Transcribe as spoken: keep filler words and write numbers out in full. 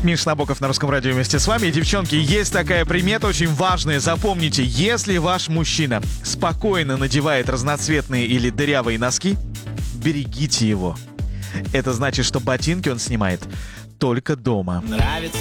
Миша Набоков на Русском радио вместе с вами. Девчонки, есть такая примета очень важная. Запомните, если ваш мужчина спокойно надевает разноцветные или дырявые носки, берегите его. Это значит, что ботинки он снимает только дома. Нравится